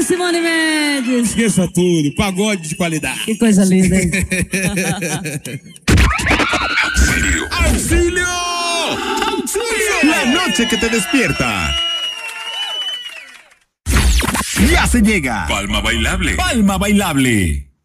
Simone Mendes. Esqueça tudo, pagode de qualidade. Que coisa linda, hein? Auxilio. Auxilio. Auxilio. La noche que te despierta. Ya se llega. Palma bailable. Palma bailable.